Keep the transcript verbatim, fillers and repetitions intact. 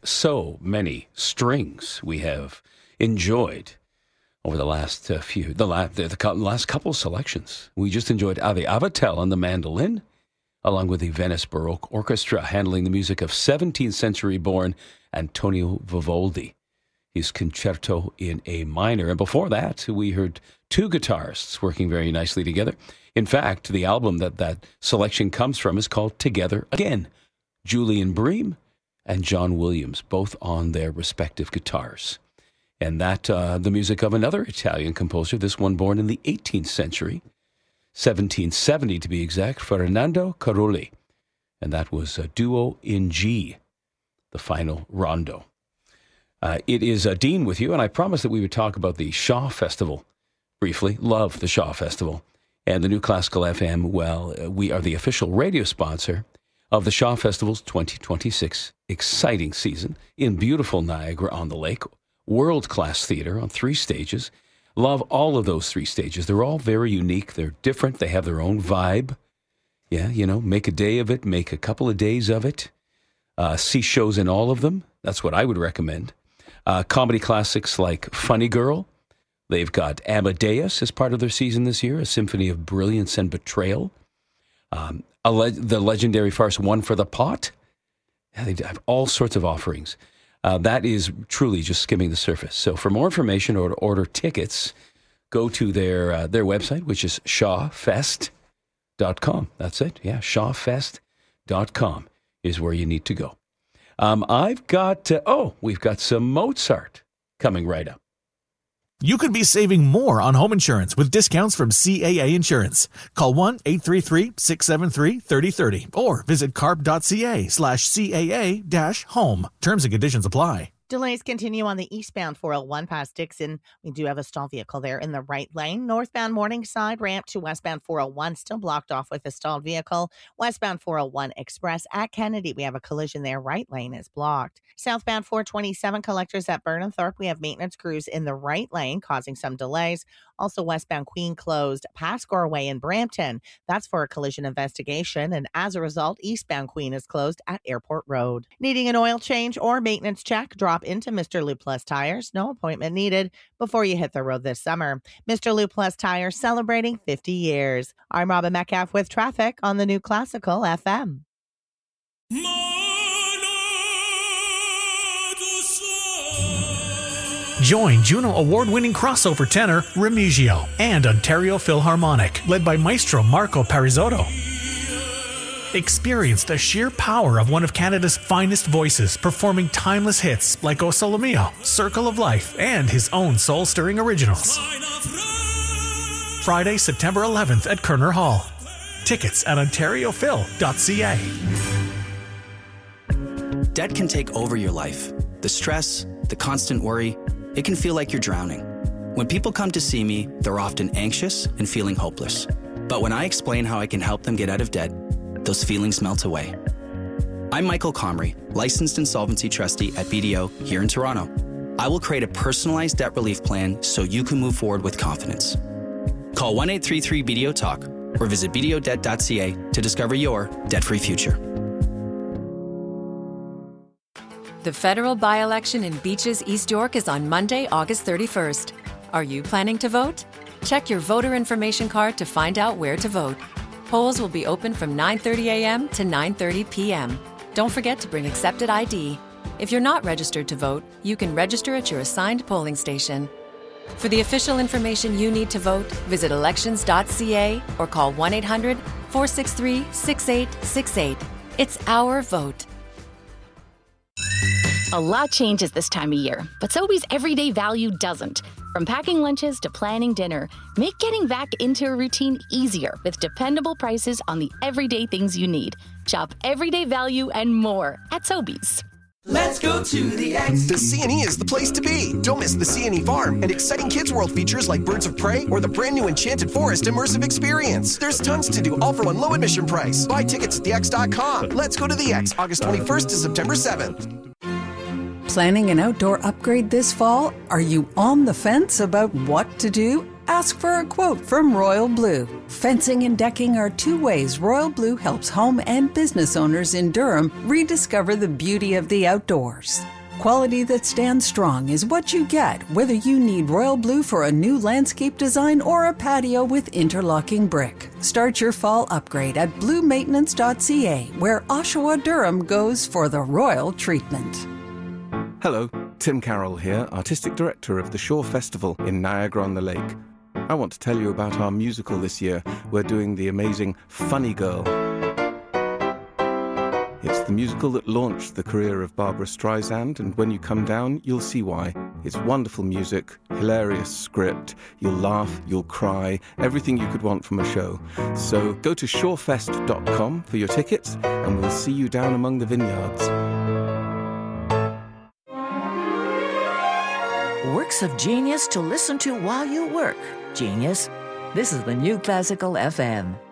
so many strings we have enjoyed over the last uh, few, the, la- the, the last couple selections. We just enjoyed Ave Avatel on the mandolin, along with the Venice Baroque Orchestra, handling the music of seventeenth century born Antonio Vivaldi, his concerto in A minor. And before that, we heard two guitarists working very nicely together. In fact, the album that that selection comes from is called Together Again. Julian Bream and John Williams, both on their respective guitars. And that, uh, the music of another Italian composer, this one born in the eighteenth century, seventeen seventy to be exact, Fernando Carulli. And that was a duo in G, the final rondo. Uh, it is uh, Dean with you, and I promised that we would talk about the Shaw Festival briefly. Love the Shaw Festival. And the New Classical F M, well, uh, we are the official radio sponsor of the Shaw Festival's twenty twenty-six exciting season in beautiful Niagara-on-the-Lake. World-class theater on three stages. Love all of those three stages. They're all very unique. They're different. They have their own vibe. Yeah, you know, make a day of it. Make a couple of days of it. Uh, see shows in all of them. That's what I would recommend. Uh, comedy classics like Funny Girl. They've got Amadeus as part of their season this year, a symphony of brilliance and betrayal. Um, a le- the legendary farce One for the Pot. Yeah, they have all sorts of offerings. Uh, that is truly just skimming the surface. So for more information or to order tickets, go to their uh, their website, which is shaw fest dot com. That's it. Yeah, shaw fest dot com is where you need to go. Um, I've got, uh, oh, we've got some Mozart coming right up. You could be saving more on home insurance with discounts from C A A Insurance. Call one eight three three, six seven three, three oh three oh or visit carp.ca slash CAA dash home. Terms and conditions apply. Delays continue on the eastbound four oh one past Dixon. We do have a stalled vehicle there in the right lane. Northbound Morningside ramp to westbound four oh one still blocked off with a stalled vehicle. Westbound four oh one Express at Kennedy, we have a collision there. Right lane is blocked. Southbound four twenty-seven collectors at Burnhamthorpe, we have maintenance crews in the right lane causing some delays. Also westbound Queen closed past Goreway in Brampton. That's for a collision investigation. And as a result, eastbound Queen is closed at Airport Road. Needing an oil change or maintenance check? Drop into Mister Lou Plus Tires. No appointment needed before you hit the road this summer. Mister Lou Plus Tires celebrating fifty years. I'm Robin Metcalf with traffic on the New Classical F M. Join Juno Award-winning crossover tenor Remigio and Ontario Philharmonic, led by Maestro Marco Parisotto. Experience the sheer power of one of Canada's finest voices performing timeless hits like O Sole Mio, Circle of Life, and his own soul-stirring originals. Friday, September eleventh at Kerner Hall. Tickets at ontario phil dot c a. Debt can take over your life. The stress, the constant worry, it can feel like you're drowning. When people come to see me, they're often anxious and feeling hopeless. But when I explain how I can help them get out of debt, those feelings melt away. I'm Michael Comrie, licensed insolvency trustee at B D O here in Toronto. I will create a personalized debt relief plan so you can move forward with confidence. Call one eight three three B D O talk or visit b d o debt dot c a to discover your debt-free future. The federal by-election in Beaches, East York is on Monday, August thirty-first. Are you planning to vote? Check your voter information card to find out where to vote. Polls will be open from nine thirty a.m. to nine thirty p.m. Don't forget to bring accepted I D. If you're not registered to vote, you can register at your assigned polling station. For the official information you need to vote, visit elections dot c a or call one eight hundred, four six three, six eight six eight. It's our vote. A lot changes this time of year, but Sobeys everyday value doesn't. From packing lunches to planning dinner, make getting back into a routine easier with dependable prices on the everyday things you need. Shop everyday value and more at Sobeys. Let's go to the X. The C and E is the place to be. Don't miss the C and E Farm and exciting Kids World features like Birds of Prey or the brand new Enchanted Forest immersive experience. There's tons to do, all for one low admission price. Buy tickets at the x dot com. Let's go to the X, August twenty-first to September seventh. Planning an outdoor upgrade this fall? Are you on the fence about what to do? Ask for a quote from Royal Blue. Fencing and decking are two ways Royal Blue helps home and business owners in Durham rediscover the beauty of the outdoors. Quality that stands strong is what you get whether you need Royal Blue for a new landscape design or a patio with interlocking brick. Start your fall upgrade at blue maintenance dot c a, where Oshawa Durham goes for the royal treatment. Hello, Tim Carroll here, Artistic Director of the Shore Festival in Niagara-on-the-Lake. I want to tell you about our musical this year. We're doing the amazing Funny Girl. It's the musical that launched the career of Barbara Streisand, and when you come down, you'll see why. It's wonderful music, hilarious script, you'll laugh, you'll cry, everything you could want from a show. So go to shorefest dot com for your tickets, and we'll see you down among the vineyards. Works of genius to listen to while you work. Genius. This is the New Classical F M.